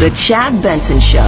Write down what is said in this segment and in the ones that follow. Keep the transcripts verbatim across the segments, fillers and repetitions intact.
The Chad Benson Show.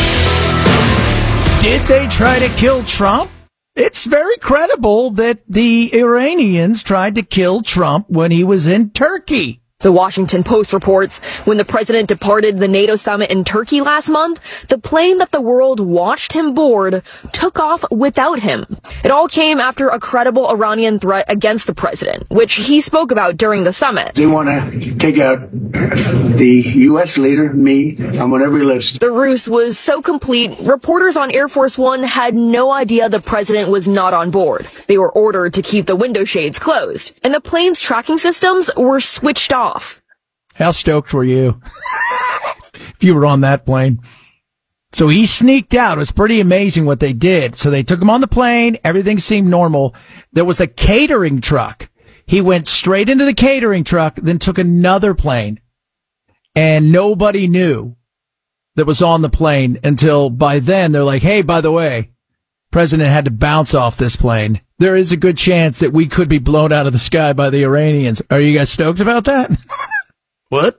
Did they try to kill Trump? It's very credible that the Iranians tried to kill Trump when he was in Turkey. The Washington Post reports when the president departed the NATO summit in Turkey last month, the plane that the world watched him board took off without him. It all came after a credible Iranian threat against the president, which he spoke about during the summit. They want to take out the U S leader, me. I'm on every list. The ruse was so complete, reporters on Air Force One had no idea the president was not on board. They were ordered to keep the window shades closed, and the plane's tracking systems were switched off. How stoked were you if you were on that plane? So he sneaked out. It was pretty amazing what they did. So they took him on the plane. Everything seemed normal. There was a catering truck. He went straight into the catering truck, then took another plane. And nobody knew that was on the plane until by then they're like, hey, by the way, president had to bounce off this plane. There is a good chance that we could be blown out of the sky by the Iranians. Are you guys stoked about that? What?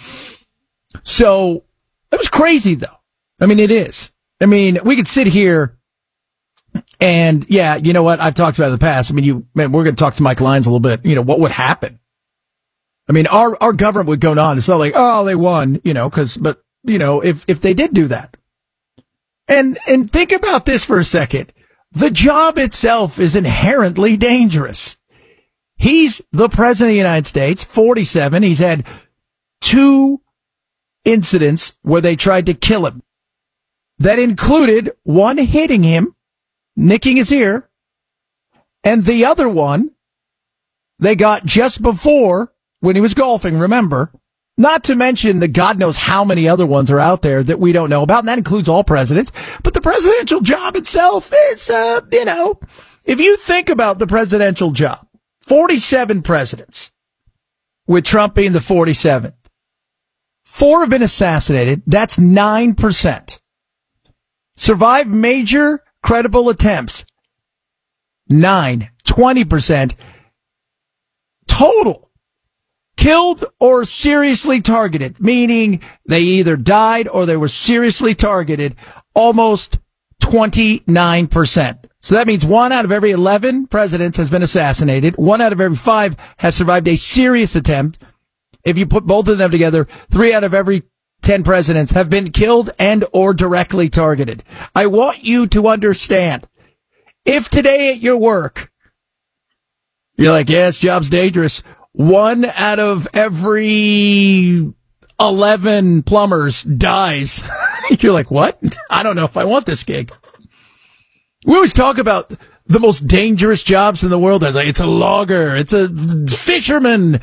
So it was crazy, though. I mean, it is. I mean, we could sit here and, yeah, you know what? I've talked about it in the past. I mean, you, man, we're going to talk to Mike Lyons a little bit. You know, what would happen? I mean, our, our government would go on. It's not like, oh, they won, you know, cause, but, you know, if, if they did do that. And, and think about this for a second. The job itself is inherently dangerous. He's the president of the United States, forty-seven. He's had two incidents where they tried to kill him. That included one hitting him, nicking his ear, and the other one they got just before when he was golfing, remember? Not to mention the God knows how many other ones are out there that we don't know about, and that includes all presidents. But the presidential job itself is, uh, you know, if you think about the presidential job, forty-seven presidents, with Trump being the forty-seventh. Four have been assassinated. That's nine percent. Survived major credible attempts. Nine. twenty percent. Total. Killed or seriously targeted, meaning they either died or they were seriously targeted, almost twenty-nine percent. So that means one out of every eleven presidents has been assassinated. One out of every five has survived a serious attempt. If you put both of them together, three out of every ten presidents have been killed and or directly targeted. I want you to understand, if today at your work, you're like, yes, job's dangerous. One out of every eleven plumbers dies. You're like, what? I don't know if I want this gig. We always talk about the most dangerous jobs in the world. It's like, it's a logger, it's a fisherman,